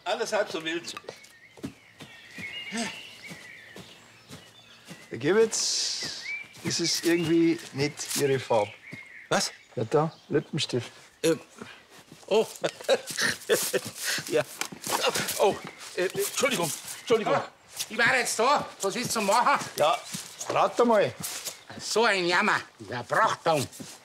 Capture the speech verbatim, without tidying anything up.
alles halb so wild. Herr Gewitz, das ist irgendwie nicht Ihre Farbe. Was? Ja, da, Lippenstift. Ähm. Oh. Ja. Oh, äh, Entschuldigung, Entschuldigung. Oh, ich war jetzt da. Was ist zu machen? Ja, rat mal. So ein Jammer. Der Brachbaum.